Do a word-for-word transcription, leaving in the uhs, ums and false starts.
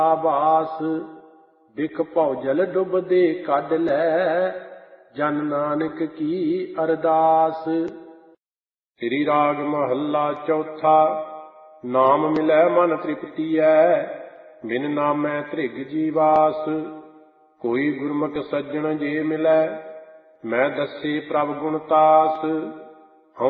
ਆਬਾਸ। ਬਿਖ ਭਉ ਜਲ ਡੁੱਬਦੇ ਕੱਢ ਲੈ, ਜਨ ਨਾਨਕ ਕੀ ਅਰਦਾਸ। ਸ੍ਰੀ ਰਾਗ ਮਹੱਲਾ ਚੌਥਾ। ਨਾਮ ਮਿਲੈ ਮਨ ਤ੍ਰਿਪਤੀਐ, ਬਿਨ ਨਾਮੈ ਧ੍ਰਿਗ ਜੀਵਾਸ। ਕੋਈ ਗੁਰਮੁਖ ਸੱਜਣ ਜੇ ਮਿਲੈ, ਮੈਂ ਦੱਸੇ ਪ੍ਰਭ ਗੁਣ ਤਾਸ।